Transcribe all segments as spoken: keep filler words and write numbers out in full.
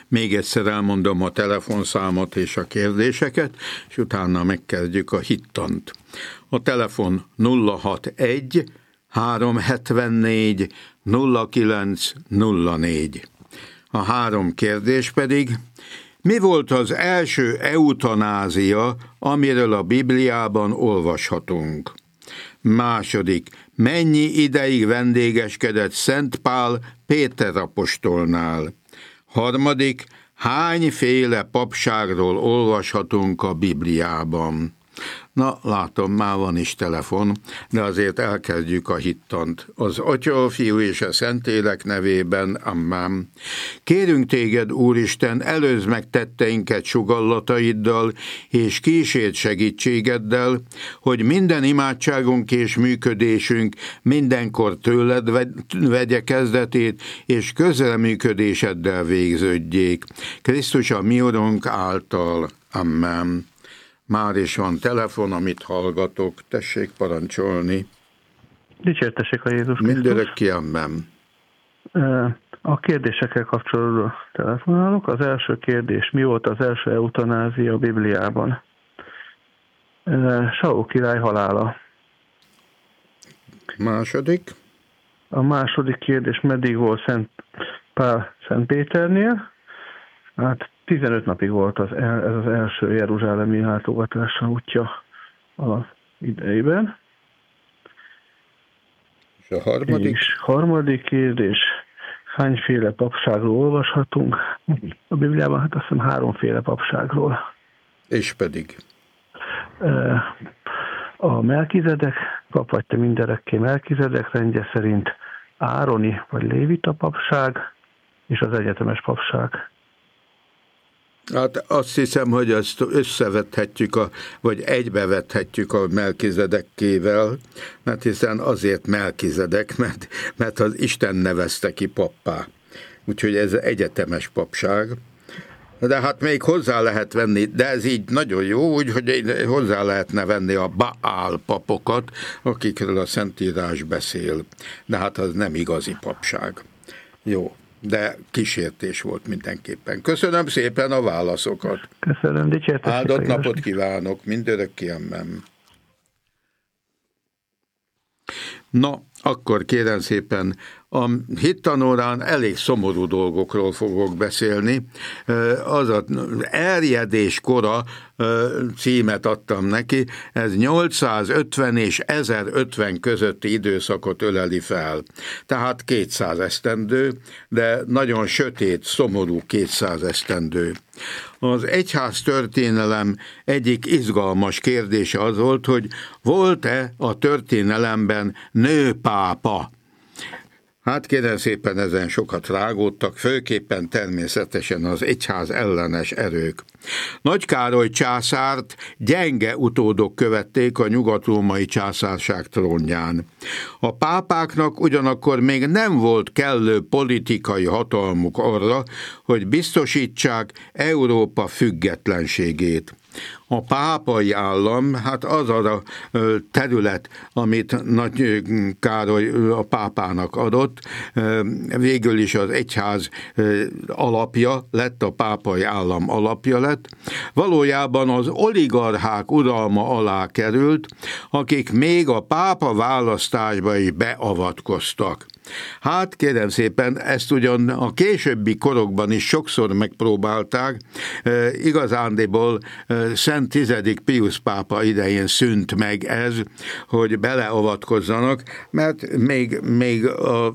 Még egyszer elmondom a telefonszámot és a kérdéseket, és utána megkezdjük a hittant. A telefon nulla hatvanegy háromszázhetvennégy nulla kilenc nulla négy. A három kérdés pedig: mi volt az első eutanázia, amiről a Bibliában olvashatunk? Második: mennyi ideig vendégeskedett Szent Pál Péter apostolnál? Harmadik: hányféle papságról olvashatunk a Bibliában? Na, látom, már van is telefon, de azért elkezdjük a hittant. Az Atya, a Fiú és a Szentlélek nevében, amen. Kérünk téged, Úristen, előzd meg tetteinket sugallataiddal, és kísérd segítségeddel, hogy minden imádságunk és működésünk mindenkor tőled vegye kezdetét, és közreműködéseddel végződjék. Krisztus a mi Urunk által, amen. Már is van telefon, amit hallgatok. Tessék parancsolni. Dicsértessék a Jézus Krisztus. Mindörökké, amen. A kérdésekkel kapcsolatban telefonálok. Az első kérdés: mi volt az első eutanázia a Bibliában? Saul király halála. Második. A második kérdés: meddig volt Szent Pál Szent Péternél? Hát tizenöt napig volt az el, ez az első jeruzsálemi látogatása útja a idejében. És a harmadik? És harmadik kérdés: hányféle papságról olvashatunk a Bibliában? Hát azt hiszem háromféle papságról. És pedig? A Melkizedek pap, vagy te mindörökké Melkizedek rendje szerint, Ároni vagy lévita papság, és az egyetemes papság. Hát azt hiszem, hogy ezt összevethetjük, a, vagy egybevethetjük a Melkizedekkével, mert hiszen azért Melkizedek, mert, mert az Isten nevezte ki pappá. Úgyhogy ez egyetemes papság. De hát még hozzá lehet venni, de ez így nagyon jó, úgyhogy hozzá lehetne venni a Baál papokat, akikről a Szentírás beszél. De hát az nem igazi papság. Jó. De kísértés volt mindenképpen. Köszönöm szépen a válaszokat. Köszönöm, dicsértessék. Áldott napot kívánok, mindörökké, amen. Na, akkor kérem szépen, a hittanórán elég szomorú dolgokról fogok beszélni. Az az Erjedés kora címet adtam neki, ez nyolcszázötven és ezerötven közötti időszakot öleli fel. Tehát kétszáz esztendő, de nagyon sötét, szomorú kétszáz esztendő. Az egyház történelem egyik izgalmas kérdése az volt, hogy volt-e a történelemben nőpápa? Hát kérem szépen, ezen sokat rágódtak, főképpen természetesen az egyház ellenes erők. Nagy Károly császárt gyenge utódok követték a nyugat-római császárság trónján. A pápáknak ugyanakkor még nem volt kellő politikai hatalmuk arra, hogy biztosítsák Európa függetlenségét. A pápai állam, hát az a terület, amit Nagy Károly a pápának adott, végül is az egyház alapja lett, a pápai állam alapja lett, valójában az oligarchák uralma alá került, akik még a pápa választásba is beavatkoztak. Hát kérem szépen, ezt ugyan a későbbi korokban is sokszor megpróbálták, e, igazándiból e, Szent tizedik Piusz pápa idején szűnt meg ez, hogy beleavatkozzanak, mert még, még a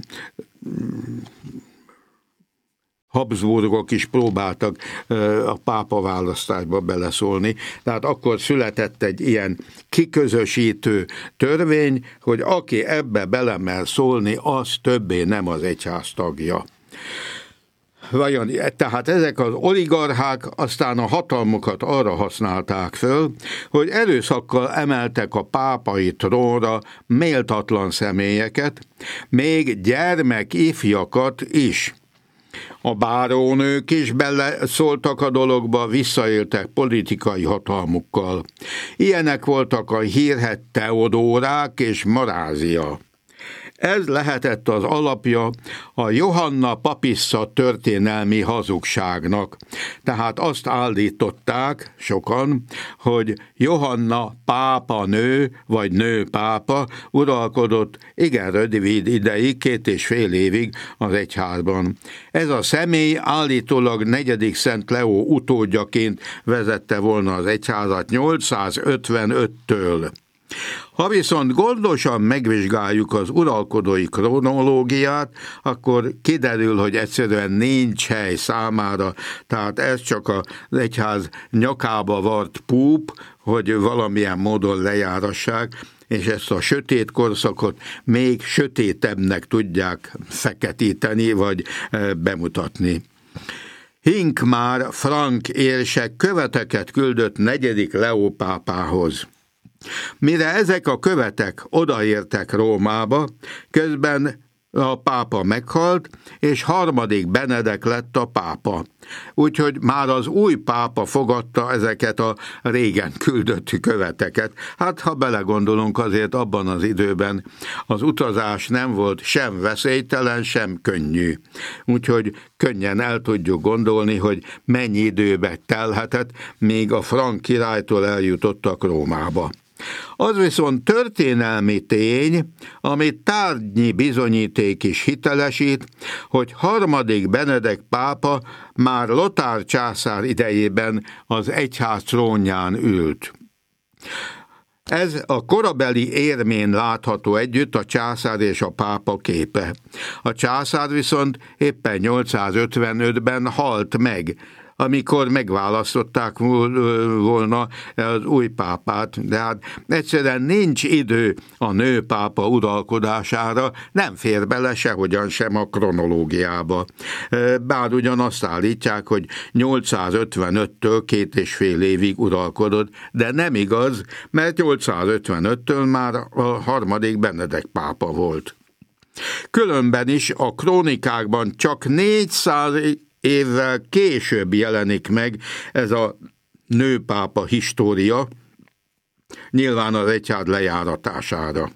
Habsburgok is próbáltak a pápa választásba beleszólni. Tehát akkor született egy ilyen kiközösítő törvény, hogy aki ebbe belemer szólni, az többé nem az egyház tagja. Vajon, tehát ezek az oligarchák aztán a hatalmukat arra használták föl, hogy erőszakkal emeltek a pápai trónra méltatlan személyeket, még gyermek ifjakat is. A bárónők is beleszóltak a dologba, visszaéltek politikai hatalmukkal. Ilyenek voltak a hírhedt Teodórák és Marázia. Ez lehetett az alapja a Johanna papissza történelmi hazugságnak. Tehát azt állították sokan, hogy Johanna pápa nő, vagy nő pápa uralkodott igen rövid ideig, két és fél évig az egyházban. Ez a személy állítólag negyedik Szent Leó utódjaként vezette volna az egyházat nyolcszázötvenöttől. Ha viszont gondosan megvizsgáljuk az uralkodói kronológiát, akkor kiderül, hogy egyszerűen nincs hely számára, tehát ez csak az egyház nyakába vart púp, hogy valamilyen módon lejárassák, és ezt a sötét korszakot még sötétebbnek tudják feketíteni, vagy bemutatni. Hinkmár frank érsek követeket küldött negyedik Leó pápához. Mire ezek a követek odaértek Rómába, közben a pápa meghalt, és harmadik Benedek lett a pápa. Úgyhogy már az új pápa fogadta ezeket a régen küldött követeket. Hát, ha belegondolunk, azért abban az időben az utazás nem volt sem veszélytelen, sem könnyű. Úgyhogy könnyen el tudjuk gondolni, hogy mennyi időbe telhetett, míg a frank királytól eljutottak Rómába. Az viszont történelmi tény, amit tárgyi bizonyíték is hitelesít, hogy harmadik Benedek pápa már Lothár császár idejében az egyház trónján ült. Ez a korabeli érmén látható együtt a császár és a pápa képe. A császár viszont éppen nyolcszázötvenötben halt meg, amikor megválasztották volna az új pápát, de hát egyszerűen nincs idő a nőpápa uralkodására, nem fér bele sehogyan sem a kronológiába. Bár ugyan azt állítják, hogy nyolcszázötvenöttől két és fél évig uralkodott, de nem igaz, mert nyolcszázötvenöttől már a harmadik Benedek pápa volt. Különben is a krónikákban csak négyszáz évvel később jelenik meg ez a nőpápa história, nyilván az egyház lejáratására.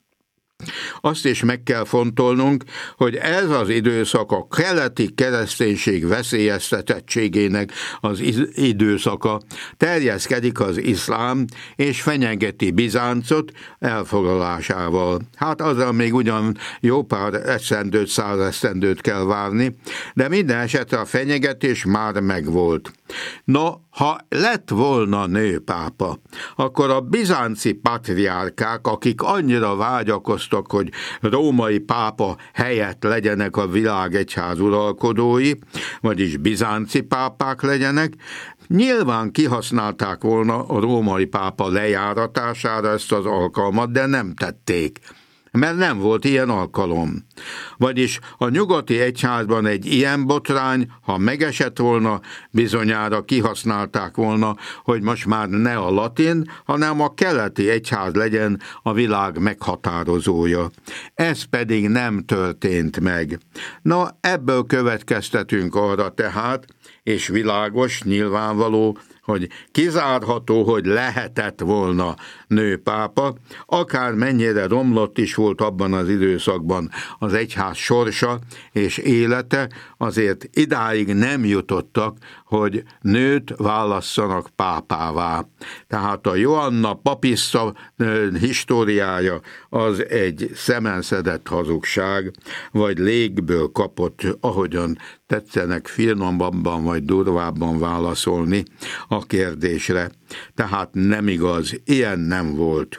Azt is meg kell fontolnunk, hogy ez az időszak a keleti kereszténység veszélyeztetettségének az időszaka, terjeszkedik az iszlám és fenyegeti Bizáncot elfoglalásával. Hát azzal még ugyan jó pár esztendőt, száz esztendőt kell várni, de minden esetre a fenyegetés már megvolt. No, ha lett volna nőpápa, akkor a bizánci patriárkák, akik annyira vágyakoztak, hogy római pápa helyett legyenek a világ egyház uralkodói, vagyis bizánci pápák legyenek, nyilván kihasználták volna a római pápa lejáratására ezt az alkalmat, de nem tették, mert nem volt ilyen alkalom. Vagyis a nyugati egyházban egy ilyen botrány, ha megesett volna, bizonyára kihasználták volna, hogy most már ne a latin, hanem a keleti egyház legyen a világ meghatározója. Ez pedig nem történt meg. Na, ebből következtetünk arra tehát, és világos, nyilvánvaló, hogy kizárható, hogy lehetett volna nőpápa, akár mennyire romlott is volt abban az időszakban az egyház sorsa és élete, azért idáig nem jutottak, hogy nőt válasszanak pápává. Tehát a Johanna papissza históriája az egy szemenszedett hazugság, vagy légből kapott, ahogyan tetszenek finomabban vagy durvábban válaszolni a kérdésre. Tehát nem igaz, ilyen nem volt.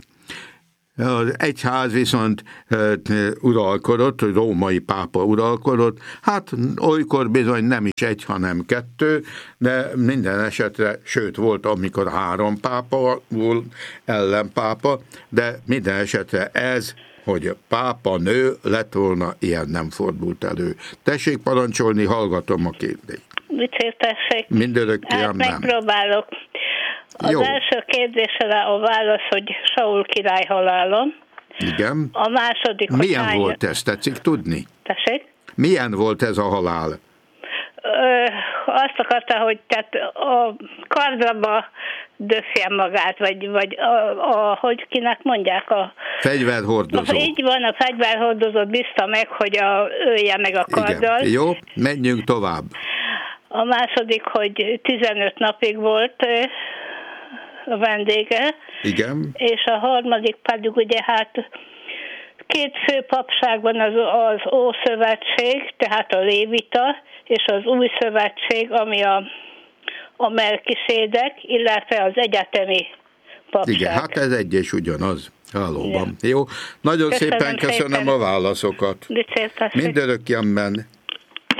Az egyház viszont uralkodott, római pápa uralkodott, hát olykor bizony nem is egy, hanem kettő, de minden esetre, sőt volt, amikor három pápa volt, ellenpápa, de minden esetre ez, hogy pápa nő lett volna, ilyen nem fordult elő. Tessék parancsolni, hallgatom a kérdést. Mit értessék? Mindörökké hát nem. megpróbálok. Az Jó. első kérdésre a válasz, hogy Saul király halálon. Igen. A második, hogy milyen hány... volt ez, tetszik tudni? Tessék? Milyen volt ez a halál? Ö, azt akarta, hogy tehát a kardlaba döfje magát, vagy, vagy a, a, hogy kinek mondják a... Fegyverhordozó. Így van, a fegyverhordozót bízta meg, hogy a, ölje meg a karddal. Igen. Jó, menjünk tovább. A második, hogy tizenöt napig volt a vendége. Igen. És a harmadik pedig ugye hát két fő papságban az, az Ószövetség, tehát a Lévita, és az Új Szövetség, ami a, a Melkisédek, illetve az egyetemi papság. Igen, hát ez egy és ugyanaz. Valóban. Jó, nagyon köszönöm szépen köszönöm szépen a válaszokat. Mindörökképpen.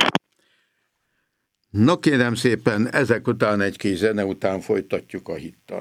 Na kérem szépen, ezek után egy kis zene után folytatjuk a hittal.